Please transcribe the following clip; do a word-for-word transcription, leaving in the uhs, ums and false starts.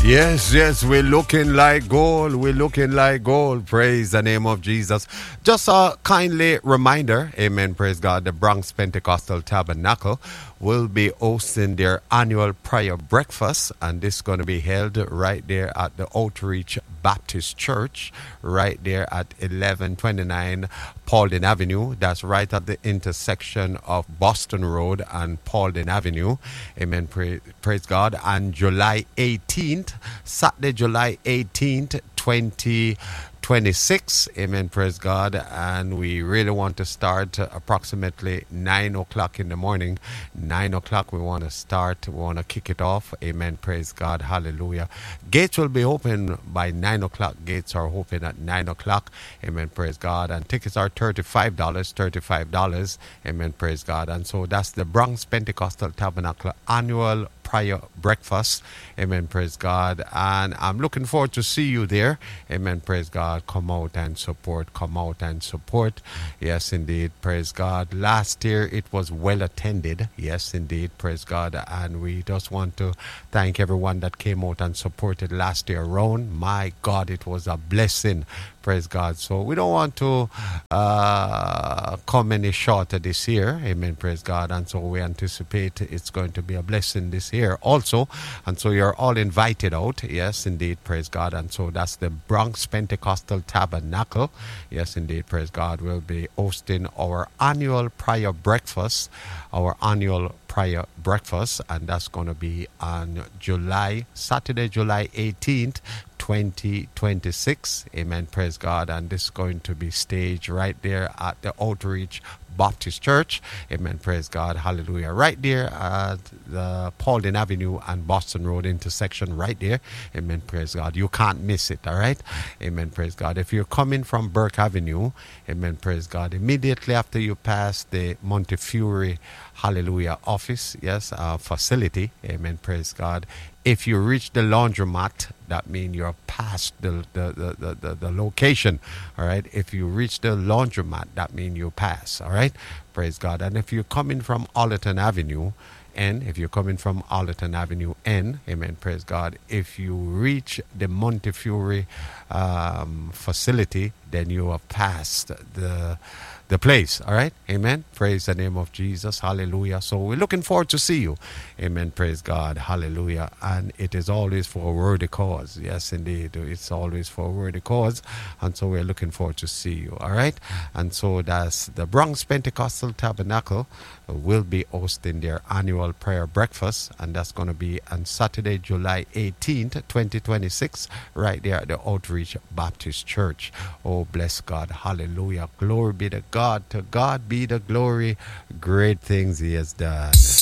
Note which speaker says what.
Speaker 1: Yes, yes, we're looking like gold. We're looking like gold. Praise the name of Jesus. Just a kindly reminder, amen, praise God, the Bronx Pentecostal Tabernacle will be hosting their annual prayer breakfast, and this is going to be held right there at the Outreach Baptist Church, right there at eleven twenty-nine Paulding Avenue. That's right at the intersection of Boston Road and Paulding Avenue. Amen. Praise, praise God. And July eighteenth, Saturday, July eighteenth, twenty twenty-six. Amen. Praise God. And we really want to start uh, approximately nine o'clock in the morning. nine o'clock we want to start. We want to kick it off. Amen. Praise God. Hallelujah. Gates will be open by nine o'clock. Gates are open at nine o'clock. Amen. Praise God. And tickets are thirty-five dollars. thirty-five dollars. Amen. Praise God. And so that's the Bronx Pentecostal Tabernacle annual prayer breakfast. Amen. Praise God. And I'm looking forward to see you there. Amen. Praise God. Come out and support. Come out and support. Yes, indeed. Praise God. Last year it was well attended. Yes, indeed. Praise God. And we just want to thank everyone that came out and supported last year around. My God, it was a blessing. Praise God. So we don't want to uh, come any shorter this year. Amen. Praise God. And so we anticipate it's going to be a blessing this year also. And so you're all invited out. Yes, indeed. Praise God. And so that's the Bronx Pentecostal Tabernacle. Yes, indeed. Praise God. We'll be hosting our annual prayer breakfast. Our annual prayer breakfast. And that's going to be on July, Saturday, July eighteenth. twenty twenty-six. Amen. Praise God. And this is going to be staged right there at the Outreach Baptist Church. Amen. Praise God. Hallelujah. Right there at the Paulding Avenue and Boston Road intersection right there. Amen. Praise God. You can't miss it. All right. Amen. Praise God. If you're coming from Burke Avenue, amen. Praise God. Immediately after you pass the Montefiore, hallelujah, office, yes, uh, facility. Amen. Praise God. If you reach the laundromat, that means you're past the the, the, the, the the location. All right. If you reach the laundromat, that means you pass. All right. Praise God. And if you're coming from Allerton Avenue, N, if you're coming from Allerton Avenue N, amen, praise God. If you reach the Montefiore um, facility, then you have passed the the place. All right. Amen. Praise the name of Jesus. Hallelujah. So we're looking forward to see you. Amen. Praise God. Hallelujah. And it is always for a worthy cause. Yes, indeed. It's always for a worthy cause. And so we're looking forward to see you. All right. And so that's the Bronx Pentecostal Tabernacle will be hosting their annual prayer breakfast. And that's going to be on Saturday, July eighteenth, twenty twenty-six, right there at the Outreach Baptist Church. Oh, bless God. Hallelujah. Glory be to God. To God be the glory. Great things he has done.